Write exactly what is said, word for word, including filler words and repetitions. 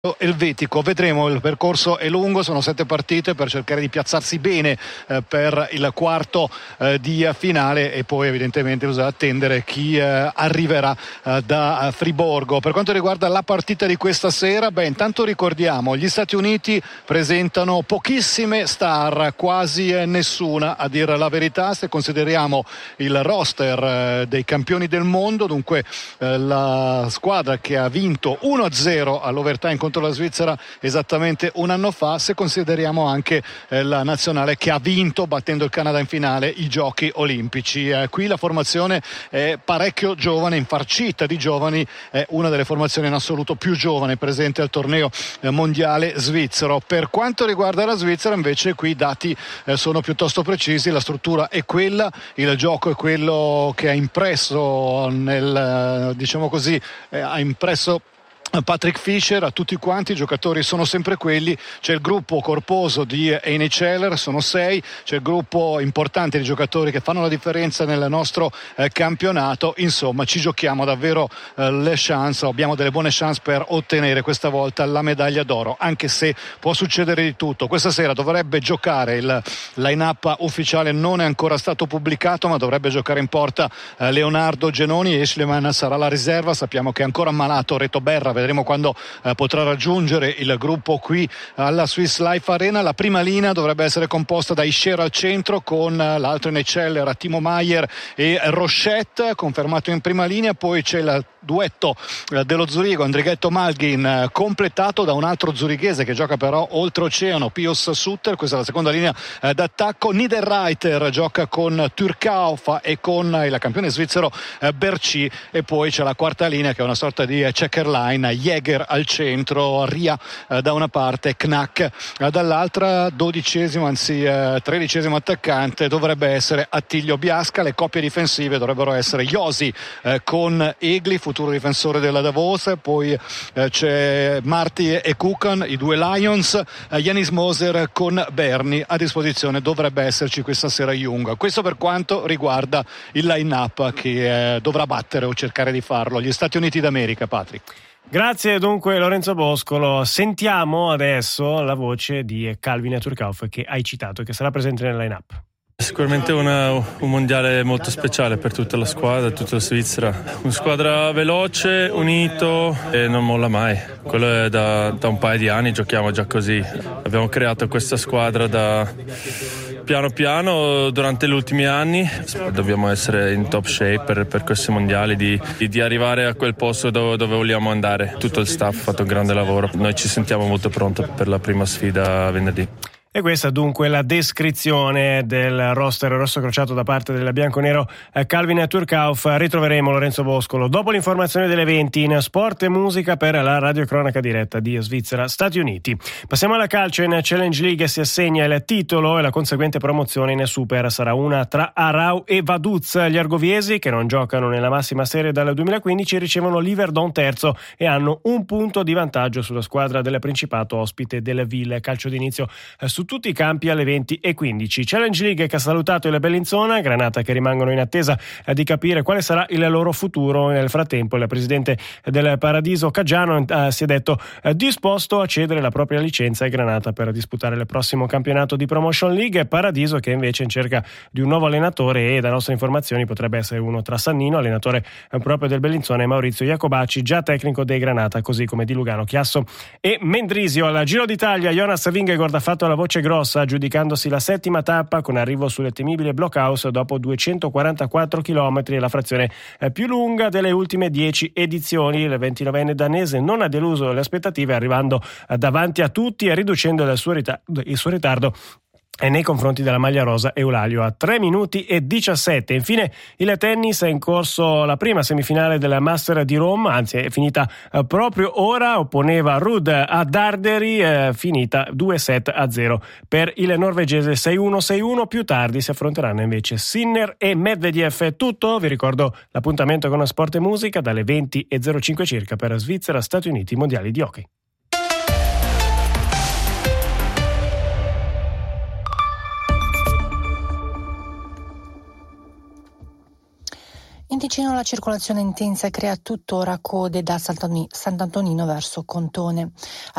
Elvetico. Vedremo, il percorso è lungo, sono sette partite per cercare di piazzarsi bene eh, per il quarto eh, di finale, e poi evidentemente bisogna attendere chi eh, arriverà eh, da eh, Friburgo. Per quanto riguarda la partita di questa sera, beh, intanto ricordiamo, gli Stati Uniti presentano pochissime star, quasi eh, nessuna a dire la verità, se consideriamo il roster eh, dei campioni del mondo. Dunque eh, la squadra che ha vinto uno a zero all'overtime contro la Svizzera esattamente un anno fa, se consideriamo anche eh, la nazionale che ha vinto battendo il Canada in finale i giochi olimpici. Eh, qui la formazione è parecchio giovane, infarcita di giovani, è una delle formazioni in assoluto più giovane presente al torneo eh, mondiale svizzero. Per quanto riguarda la Svizzera invece qui i dati eh, sono piuttosto precisi, la struttura è quella, il gioco è quello che ha impresso nel, diciamo così, eh, ha impresso Patrick Fischer a tutti quanti. I giocatori sono sempre quelli, c'è il gruppo corposo di Heine Scheller, sono sei, c'è il gruppo importante di giocatori che fanno la differenza nel nostro eh, campionato. Insomma, ci giochiamo davvero eh, le chance, abbiamo delle buone chance per ottenere questa volta la medaglia d'oro, anche se può succedere di tutto. Questa sera dovrebbe giocare, il line-up ufficiale non è ancora stato pubblicato, ma dovrebbe giocare in porta eh, Leonardo Genoni. Eschleman sarà la riserva, sappiamo che è ancora ammalato Reto Berra, vedremo quando eh, potrà raggiungere il gruppo qui alla Swiss Life Arena. La prima linea dovrebbe essere composta da Ischer al centro con eh, l'altro Heine Scheller, Timo Maier e Rochette confermato in prima linea. Poi c'è il duetto eh, dello Zurigo, Andrighetto Malgin, eh, completato da un altro zurighese che gioca però oltreoceano, Pius Sutter. Questa è la seconda linea eh, d'attacco. Niederreiter gioca con Türkauf e con eh, il campione svizzero eh, Berchi, e poi c'è la quarta linea che è una sorta di eh, checker line, Jäger al centro, Ria eh, da una parte, Knack eh, dall'altra. Dodicesimo, anzi eh, tredicesimo attaccante dovrebbe essere Attilio Biasca. Le coppie difensive dovrebbero essere Josi eh, con Egli, futuro difensore della Davos, poi eh, c'è Marti e Kukan, i due Lions, eh, Janis Moser con Berni. A disposizione dovrebbe esserci questa sera Jung. Questo per quanto riguarda il line-up che eh, dovrà battere o cercare di farlo gli Stati Uniti d'America. Patrick. Grazie dunque Lorenzo Boscolo. Sentiamo adesso la voce di Calvin Türkauf che hai citato, che sarà presente nel line-up. Sicuramente una, un mondiale molto speciale per tutta la squadra, tutta la Svizzera. Una squadra veloce, unito e non molla mai. Quello è da, da un paio di anni, giochiamo già così. Abbiamo creato questa squadra da piano piano durante gli ultimi anni. Dobbiamo essere in top shape per, per questi mondiali, di, di arrivare a quel posto dove, dove vogliamo andare. Tutto il staff ha fatto un grande lavoro. Noi ci sentiamo molto pronti per la prima sfida venerdì. E questa dunque la descrizione del roster rosso crociato da parte del bianconero Calvin Türkauf. Ritroveremo Lorenzo Boscolo dopo l'informazione delle venti in Sport e Musica per la radiocronaca diretta di Svizzera Stati Uniti. Passiamo alla calcio. In Challenge League si assegna il titolo e la conseguente promozione in Super sarà una tra Arau e Vaduz. Gli argoviesi, che non giocano nella massima serie dal duemilaquindici, ricevono l'Yverdon terzo e hanno un punto di vantaggio sulla squadra del Principato ospite del Ville. Calcio d'inizio su su tutti i campi alle venti e quindici. Challenge League che ha salutato il Bellinzona, Granata che rimangono in attesa di capire quale sarà il loro futuro. Nel frattempo il presidente del Paradiso Caggiano eh, si è detto eh, disposto a cedere la propria licenza ai Granata per disputare il prossimo campionato di Promotion League. Paradiso che invece è in cerca di un nuovo allenatore e da nostre informazioni potrebbe essere uno tra Sannino, allenatore eh, proprio del Bellinzona, e Maurizio Iacobacci, già tecnico dei Granata, così come di Lugano, Chiasso e Mendrisio. Al Giro d'Italia Jonas Vingegaard ha fatto la voce grossa aggiudicandosi la settima tappa con arrivo sul temibile Blockhouse dopo duecentoquarantaquattro chilometri, la frazione più lunga delle ultime dieci edizioni. Il ventinovenne danese non ha deluso le aspettative, arrivando davanti a tutti e riducendo il suo ritardo, il suo ritardo e nei confronti della maglia rosa Eulalio a tre minuti e diciassette. Infine il tennis, è in corso la prima semifinale della Master di Roma, anzi è finita eh, proprio ora, opponeva Ruud a Darderi, eh, finita due set a zero per il norvegese, sei uno sei uno. Più tardi si affronteranno invece Sinner e Medvedev. È tutto, vi ricordo l'appuntamento con Sport e Musica dalle venti e zero cinque circa per Svizzera Stati Uniti mondiali di hockey. In Ticino la circolazione intensa crea tuttora code da Sant'Antonino verso Contone.